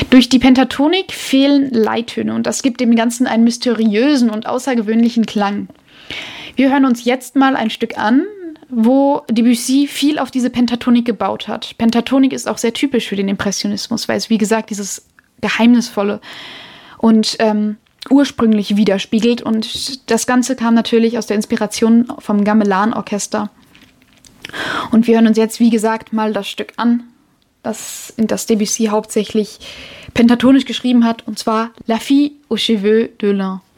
Durch die Pentatonik fehlen Leittöne und das gibt dem Ganzen einen mysteriösen und außergewöhnlichen Klang. Wir hören uns jetzt mal ein Stück an, wo Debussy viel auf diese Pentatonik gebaut hat. Pentatonik ist auch sehr typisch für den Impressionismus, weil es, wie gesagt, dieses Geheimnisvolle und ursprünglich widerspiegelt. Und das Ganze kam natürlich aus der Inspiration vom Gamelan-Orchester. Und wir hören uns jetzt, wie gesagt, mal das Stück an, das Debussy hauptsächlich pentatonisch geschrieben hat, und zwar La Fille aux cheveux de lin.